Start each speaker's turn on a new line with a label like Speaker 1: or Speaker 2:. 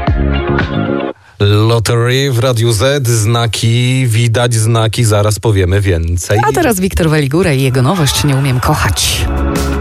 Speaker 1: Lottery w Radiu Z, znaki, widać znaki, zaraz powiemy więcej.
Speaker 2: A teraz Wiktor Weligura i jego nowość Nie umiem kochać.